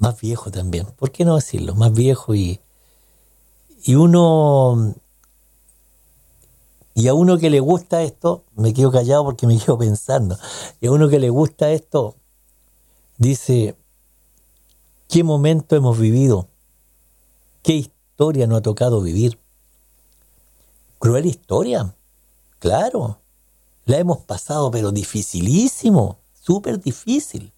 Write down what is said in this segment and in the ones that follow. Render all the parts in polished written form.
más viejo también, ¿por qué no decirlo? Más viejo y uno, y a uno que le gusta esto, me quedo callado porque me quedo pensando, y a uno que le gusta esto, dice, ¿qué momento hemos vivido? ¿Qué historia nos ha tocado vivir? Cruel historia, claro, la hemos pasado, pero dificilísimo, súper difícil.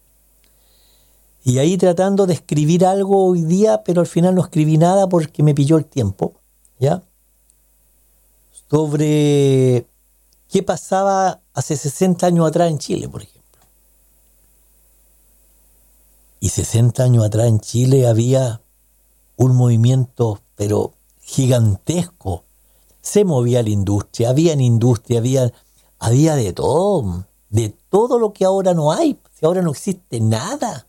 Y ahí tratando de escribir algo hoy día, pero al final no escribí nada porque me pilló el tiempo, ¿ya? Sobre qué pasaba hace 60 años atrás en Chile, por ejemplo. Y 60 años atrás en Chile había un movimiento, pero gigantesco. Se movía la industria, había de todo lo que ahora no hay, si ahora no existe nada.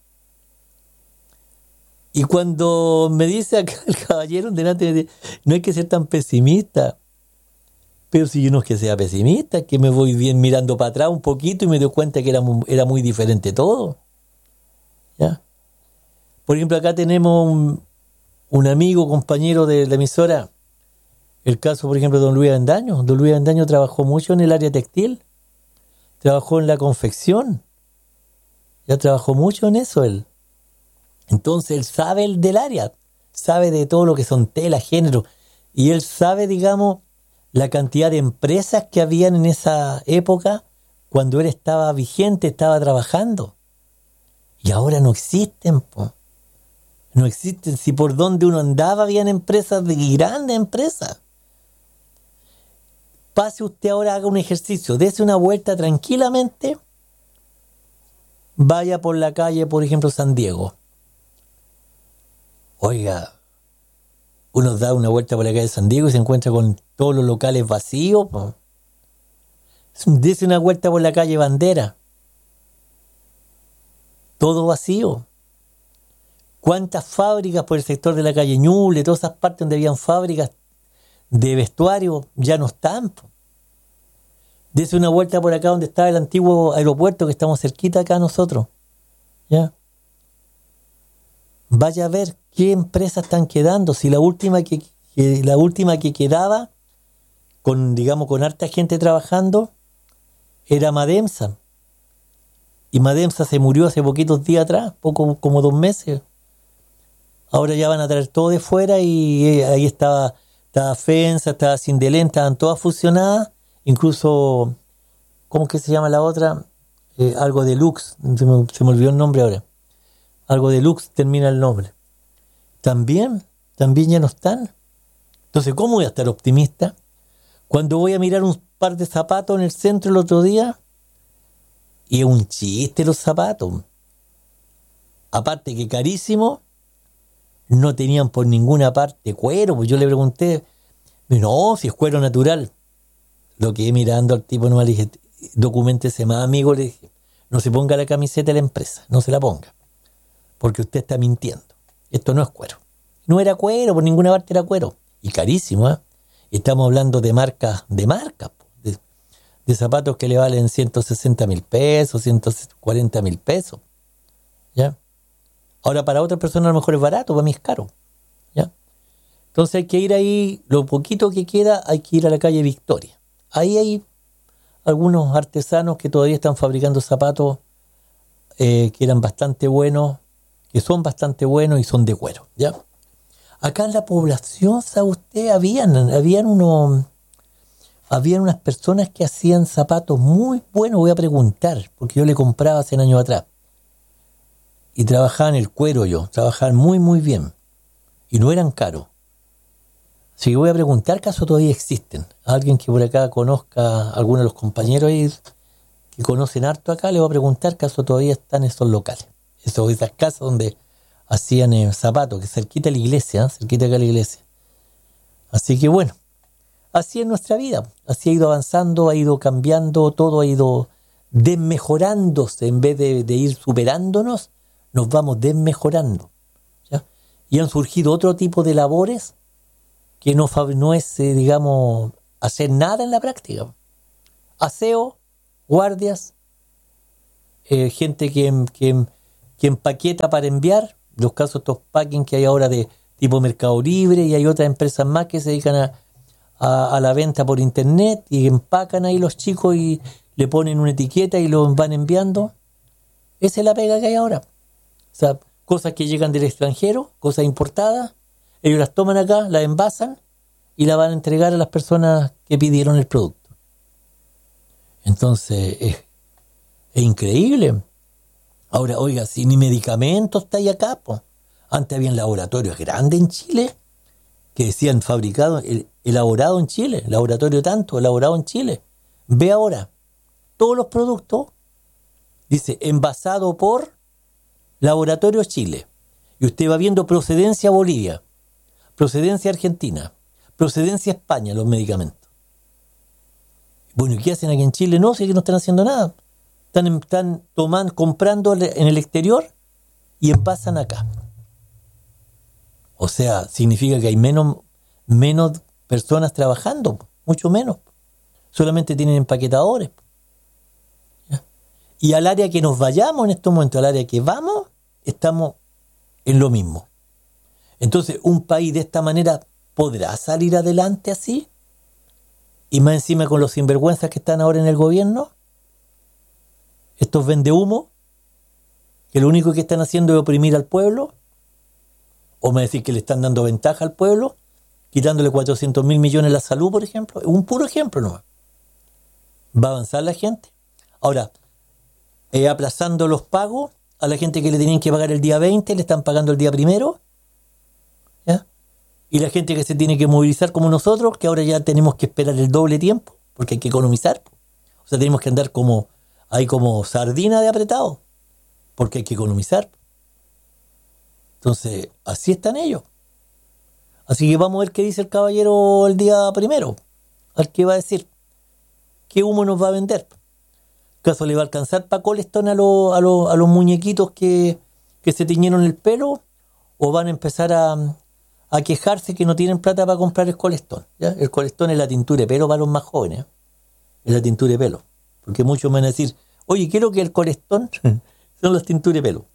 Y cuando me dice acá el caballero delante, me dice, no hay que ser tan pesimista. Pero si yo no es que sea pesimista, es que me voy bien mirando para atrás un poquito y me doy cuenta que era muy diferente todo. ¿Ya? Por ejemplo, acá tenemos un amigo, compañero de la emisora, el caso, por ejemplo, de don Luis Avendaño. Don Luis Avendaño trabajó mucho en el área textil, trabajó en la confección, ya trabajó mucho en eso él. Entonces él sabe el del área, sabe de todo lo que son telas, género, y él sabe, digamos, la cantidad de empresas que habían en esa época cuando él estaba vigente, estaba trabajando. Y ahora no existen, po. No existen. Si por donde uno andaba habían empresas, de grandes empresas. Pase usted ahora, haga un ejercicio, dése una vuelta tranquilamente, vaya por la calle, por ejemplo, San Diego. Oiga, uno da una vuelta por la calle de San Diego y se encuentra con todos los locales vacíos. Po. Dese una vuelta por la calle Bandera. Todo vacío. ¿Cuántas fábricas por el sector de la calle Ñuble, todas esas partes donde habían fábricas de vestuario, ya no están? Po. Dese una vuelta por acá donde estaba el antiguo aeropuerto, que estamos cerquita acá nosotros. ¿Ya? Vaya a ver qué empresas están quedando. Si la última que quedaba, con harta gente trabajando, era Mademsa. Y Mademsa se murió hace poquitos días atrás, como 2 meses. Ahora ya van a traer todo de fuera y ahí estaba FENSA, estaba Sindelén, estaban todas fusionadas. Incluso, ¿cómo es que se llama la otra? Algo de Lux, se me olvidó el nombre ahora. Algo de Lux termina el nombre. También ya no están. Entonces, ¿cómo voy a estar optimista? Cuando voy a mirar un par de zapatos en el centro el otro día, y es un chiste los zapatos. Aparte que carísimo, no tenían por ninguna parte cuero. Pues yo le pregunté, no, si es cuero natural. Lo quedé mirando al tipo, nomás le dije, documentese más, amigo, le dije, no se ponga la camiseta de la empresa, no se la ponga. Porque usted está mintiendo. Esto no es cuero. No era cuero, por ninguna parte era cuero. Y carísimo, ¿eh? Estamos hablando de marcas, de zapatos que le valen 160,000 pesos, 140,000 pesos. ¿Ya? Ahora para otras personas a lo mejor es barato, para mí es caro. ¿Ya? Entonces hay que ir ahí, lo poquito que queda, hay que ir a la calle Victoria. Ahí hay algunos artesanos que todavía están fabricando zapatos que eran bastante buenos, que son bastante buenos y son de cuero, ¿ya? Acá en la población, ¿sabe usted? Habían unas personas que hacían zapatos muy buenos, voy a preguntar, porque yo le compraba hace años atrás. Y trabajaban el cuero trabajaban muy, muy bien. Y no eran caros. Así que voy a preguntar, ¿caso todavía existen? Alguien que por acá conozca, alguno de los compañeros ahí que conocen harto acá, le voy a preguntar, ¿caso todavía están esos locales? Esas casas donde hacían zapatos, que cerquita de la iglesia, cerquita acá de la iglesia. Así que bueno, así es nuestra vida, así ha ido avanzando, ha ido cambiando, todo ha ido desmejorándose, en vez de ir superándonos, nos vamos desmejorando, ¿ya? Y han surgido otro tipo de labores que no es, digamos, hacer nada en la práctica. Aseo, guardias, gente que empaqueta para enviar, los casos, estos packing que hay ahora de tipo Mercado Libre, y hay otras empresas más que se dedican a la venta por internet y empacan ahí los chicos y le ponen una etiqueta y lo van enviando. Esa es la pega que hay ahora. O sea, cosas que llegan del extranjero, cosas importadas, ellos las toman acá, las envasan y las van a entregar a las personas que pidieron el producto. Entonces, es increíble. Ahora, oiga, si ni medicamentos está ahí acá, pues. Antes habían laboratorios grandes en Chile que decían fabricado, elaborado en Chile, laboratorio tanto, elaborado en Chile. Ve ahora, todos los productos, dice, envasado por Laboratorio Chile. Y usted va viendo procedencia Bolivia, procedencia Argentina, procedencia España, los medicamentos. Bueno, ¿y qué hacen aquí en Chile? No, si es que no están haciendo nada. Están tomando, comprando en el exterior y envasan acá. O sea, significa que hay menos personas trabajando, mucho menos. Solamente tienen empaquetadores. ¿Ya? Y al área que nos vayamos en estos momentos, al área que vamos, estamos en lo mismo. Entonces, un país de esta manera podrá salir adelante así, y más encima con los sinvergüenzas que están ahora en el gobierno, estos vendehumo, que lo único que están haciendo es oprimir al pueblo. O me decís que le están dando ventaja al pueblo, quitándole 400.000 millones a la salud, por ejemplo. Es un puro ejemplo nomás. ¿Va a avanzar la gente? Ahora, aplazando los pagos a la gente que le tenían que pagar el día 20, le están pagando el día 1. ¿Ya? Y la gente que se tiene que movilizar como nosotros, que ahora ya tenemos que esperar el doble tiempo, porque hay que economizar. O sea, tenemos que andar como sardina de apretado, porque hay que economizar. Entonces, así están ellos. Así que vamos a ver qué dice el caballero el día 1. A ver qué va a decir. ¿Qué humo nos va a vender? ¿Acaso le va a alcanzar para Colestón a los muñequitos que se tiñeron el pelo? ¿O van a empezar a quejarse que no tienen plata para comprar el Colestón? ¿Ya? El Colestón es la tintura de pelo para los más jóvenes. Es la tintura de pelo. Porque muchos van a decir, oye, ¿qué es lo que es el Colestón? Son las tinturas de pelo.